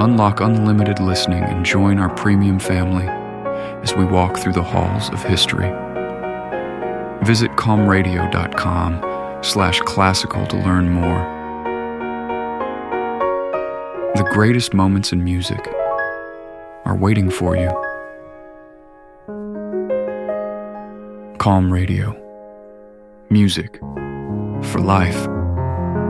Unlock unlimited listening and join our premium family as we walk through the halls of history. Visit calmradio.com/classical to learn more. The greatest moments in music are waiting for you. Calm Radio. Music for life.